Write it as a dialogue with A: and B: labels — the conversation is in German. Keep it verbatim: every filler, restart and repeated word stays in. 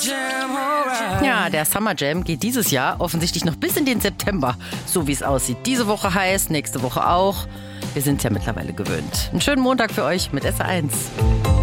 A: Ja, der Summer Jam geht dieses Jahr offensichtlich noch bis in den September. So wie es aussieht. Diese Woche heiß, nächste Woche auch. Wir sind ja mittlerweile gewöhnt. Einen schönen Montag für euch mit S R eins.